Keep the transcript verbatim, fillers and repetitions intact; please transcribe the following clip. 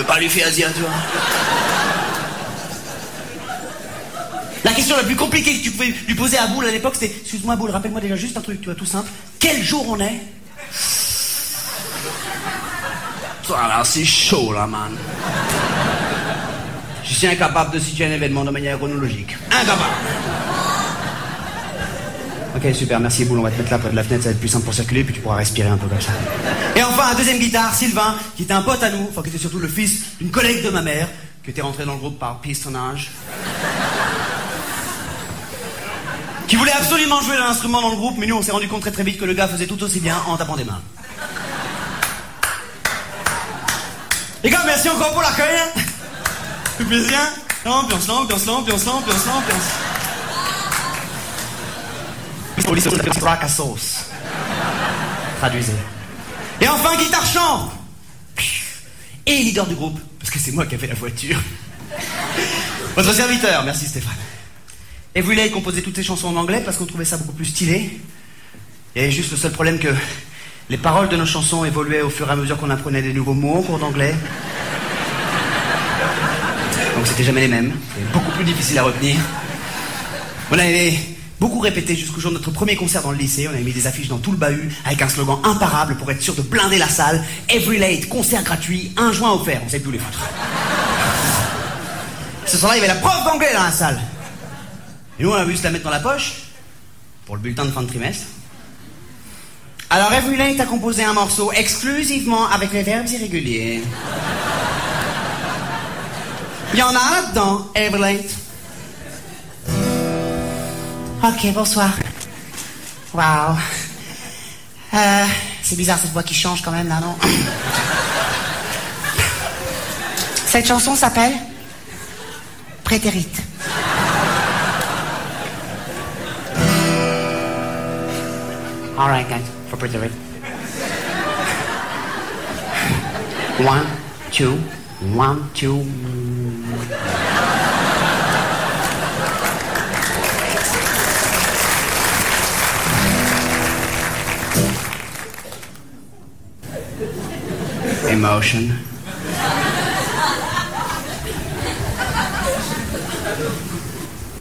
peux pas lui faire Asia, tu vois. La question la plus compliquée que tu pouvais lui poser à Boule à l'époque, c'était... Excuse-moi, Boule, rappelle-moi déjà juste un truc, tu vois, tout simple. Quel jour on est? Ça, là, c'est chaud, là, man. Je suis incapable de situer un événement de manière chronologique. Incapable. Ok, super, merci, Boule, on va te mettre là près de la fenêtre, ça va être plus simple pour circuler, puis tu pourras respirer un peu comme ça. Et enfin, un deuxième guitare, Sylvain, qui était un pote à nous, enfin, qui était surtout le fils d'une collègue de ma mère, qui était rentré dans le groupe par pistonnage. Qui voulait absolument jouer d'un instrument dans le groupe, mais nous on s'est rendu compte très très vite que le gars faisait tout aussi bien en tapant des mains. Les gars, merci encore pour l'accueil. Tout plaisir. Ambiance là, ambiance là, ambiance là, ambiance là, ambiance. Rock à sauce. Traduisez. Et enfin, guitare chant. Et leader du groupe, parce que c'est moi qui ai fait la voiture. Votre serviteur, merci Stéphane. Every Late composait toutes ses chansons en anglais parce qu'on trouvait ça beaucoup plus stylé. Il y avait juste le seul problème que les paroles de nos chansons évoluaient au fur et à mesure qu'on apprenait des nouveaux mots en cours d'anglais. Donc c'était jamais les mêmes. C'était beaucoup plus difficile à retenir. On avait beaucoup répété jusqu'au jour de notre premier concert dans le lycée. On avait mis des affiches dans tout le bahut avec un slogan imparable pour être sûr de blinder la salle. Every Late, concert gratuit, un joint offert. On savait plus où les foutre. Ce soir-là, il y avait la prof d'anglais dans la salle. Et nous, on a voulu se la mettre dans la poche, pour le bulletin de fin de trimestre. Alors, Every Late a composé un morceau exclusivement avec les verbes irréguliers. Il y en a là-dedans, Every Late. Ok, bonsoir. Waouh. Euh, c'est bizarre cette voix qui change quand même, là, non? Cette chanson s'appelle Prétérite. All right, guys, for Prétérite. One, two, one, two. Emotion.